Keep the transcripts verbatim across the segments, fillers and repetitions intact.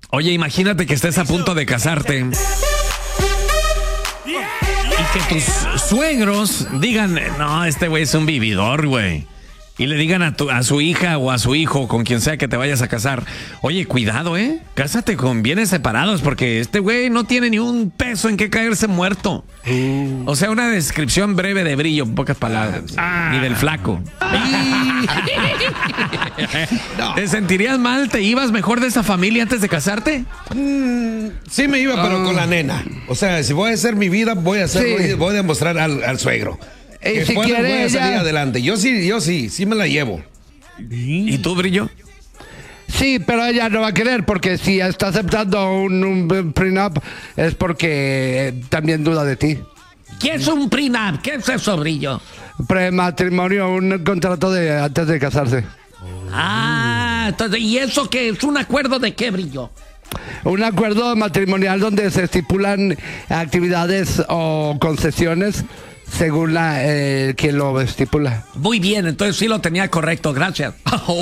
Oye, imagínate que estés a punto de casarte y que tus suegros digan, no, este güey es un vividor, güey. Y le digan a, tu, a su hija o a su hijo, con quien sea que te vayas a casar, oye, cuidado, ¿eh? Cásate con bienes separados porque este güey no tiene ni un peso en qué caerse muerto. Uh. O sea, una descripción breve de Brillo, en pocas palabras. Ah. Ni del flaco. No. ¿Te sentirías mal? ¿Te ibas mejor de esa familia antes de casarte? Mm, sí me iba, uh. pero con la nena. O sea, si voy a hacer mi vida, voy a hacer, sí. voy a demostrar al, al suegro. Que si pueda, voy a salir ella... adelante. Yo sí, yo sí, sí me la llevo. ¿Y tú, Brillo? Sí, pero ella no va a querer porque si está aceptando un, un prenup es porque también duda de ti. ¿Qué es un prenup? ¿Qué es eso, Brillo? Prematrimonio, un contrato de antes de casarse. Ah, entonces, ¿y eso qué es? ¿Un acuerdo de qué, Brillo? Un acuerdo matrimonial donde se estipulan actividades o concesiones según la, eh, quien lo estipula. Muy bien, entonces sí lo tenía correcto, gracias. Oh.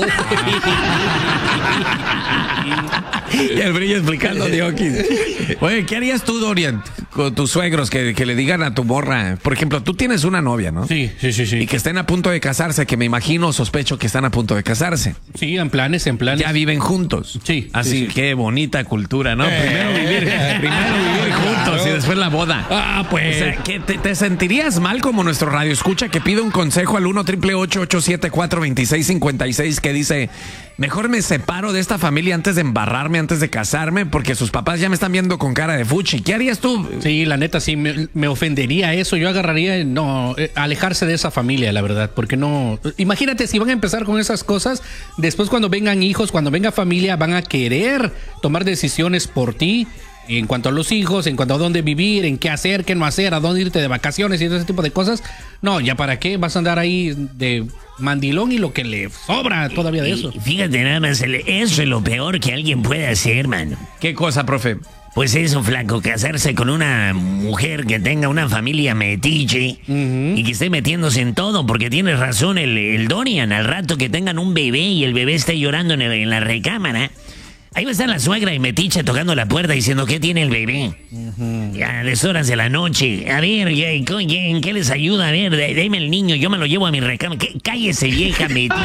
Y el Brillo explicando Dioquis. Oye, ¿qué harías tú, Dorian, con tus suegros que, que le digan a tu morra? Por ejemplo, tú tienes una novia, ¿no? Sí, sí, sí, sí. Y que estén a punto de casarse, que me imagino, sospecho que están a punto de casarse. Sí, en planes, en planes. Ya viven juntos. Sí. Así, sí, sí. Qué bonita cultura, ¿no? Eh, primero vivir, primero vivir juntos claro. Y después la boda. Ah, pues. O sea, ¿que te, ¿te sentirías mal como nuestro radio escucha que pide un consejo al uno triple ocho ocho siete cuatro dos seis cinco seis que dice, mejor me separo de esta familia antes de embarrarme, antes de casarme, porque sus papás ya me están viendo con cara de fuchi? ¿Qué harías tú? Sí, la neta, sí, me, me ofendería eso. Yo agarraría, no, eh, alejarse de esa familia, la verdad, porque no... Imagínate, si van a empezar con esas cosas, después cuando vengan hijos, cuando venga familia, van a querer tomar decisiones por ti, en cuanto a los hijos, en cuanto a dónde vivir, en qué hacer, qué no hacer, a dónde irte de vacaciones y ese tipo de cosas. No, ya para qué vas a andar ahí de mandilón y lo que le sobra todavía de eso. Y fíjate nada más, eso es lo peor que alguien puede hacer, mano. ¿Qué cosa, profe? Pues eso, flaco, casarse con una mujer que tenga una familia metiche uh-huh. y que esté metiéndose en todo, porque tienes razón el, el Dorian, al rato que tengan un bebé y el bebé esté llorando en, el, en la recámara. Ahí va a estar la suegra y metiche tocando la puerta diciendo, ¿qué tiene el bebé? Uh-huh. Ya, a las horas de la noche. A ver, ya, ¿en qué les ayuda? A ver, deme el niño, yo me lo llevo a mi recámara. Cállese, vieja metiche.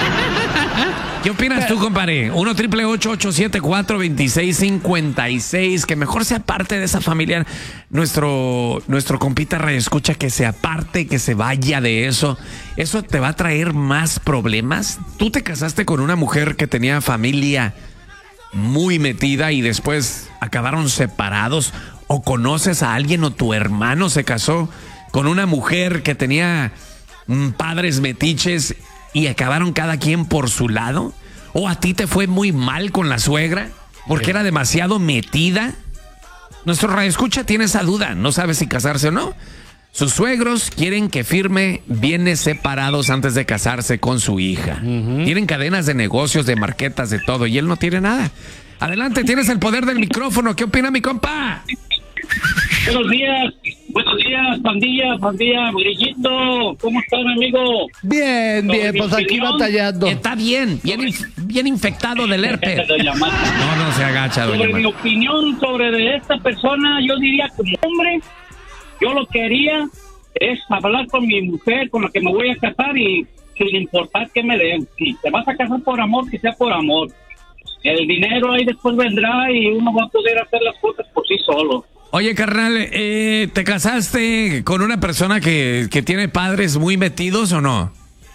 ¿Qué opinas tú, compadre? uno triple ocho ocho siete cuatro dos seis cinco seis. Que mejor sea parte de esa familia. Nuestro, nuestro compita radioescucha que se aparte, que se vaya de eso. ¿Eso te va a traer más problemas? ¿Tú te casaste con una mujer que tenía familia muy metida y después acabaron separados? ¿O conoces a alguien o tu hermano se casó con una mujer que tenía mm, padres metiches y acabaron cada quien por su lado? ¿O a ti te fue muy mal con la suegra porque era demasiado metida? Nuestro radioescucha tiene esa duda, no sabe si casarse o no. Sus suegros quieren que firme bienes separados antes de casarse con su hija. Uh-huh. Tienen cadenas de negocios, de marquetas, de todo, y él no tiene nada. Adelante, tienes el poder del micrófono. ¿Qué opina mi compa? Buenos días, buenos días, pandilla, pandilla, Brillito. ¿Cómo estás, mi amigo? Bien, bien, pues aquí batallando. Está bien, bien, inf- bien infectado del herpes. No, no se agacha, doña Sobre Mar. mi opinión sobre de esta persona, yo diría como hombre, yo lo que haría es hablar con mi mujer, con la que me voy a casar y sin importar que me den. Si te vas a casar por amor, que sea por amor. El dinero ahí después vendrá y uno va a poder hacer las cosas por sí solo. Oye, carnal, eh, ¿te casaste con una persona que, que tiene padres muy metidos o no?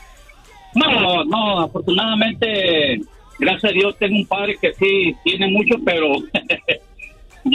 No, no, afortunadamente, gracias a Dios tengo un padre que sí tiene mucho, pero